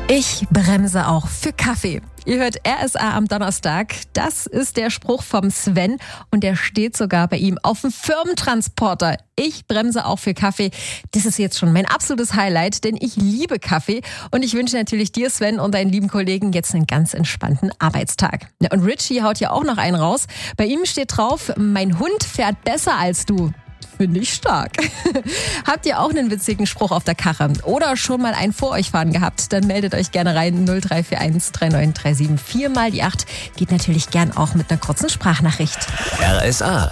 Ich bremse auch für Kaffee. Ihr hört RSA am Donnerstag. Das ist der Spruch vom Sven und der steht sogar bei ihm auf dem Firmentransporter. Ich bremse auch für Kaffee. Das ist jetzt schon mein absolutes Highlight, denn ich liebe Kaffee und ich wünsche natürlich dir, Sven, und deinen lieben Kollegen jetzt einen ganz entspannten Arbeitstag. Ja, und Richie haut ja auch noch einen raus. Bei ihm steht drauf, mein Hund fährt besser als du. Finde ich stark. Habt ihr auch einen witzigen Spruch auf der Karre oder schon mal einen vor euch fahren gehabt? Dann meldet euch gerne rein. 0341 3937 4 mal die 8. Geht natürlich gern auch mit einer kurzen Sprachnachricht. RSA.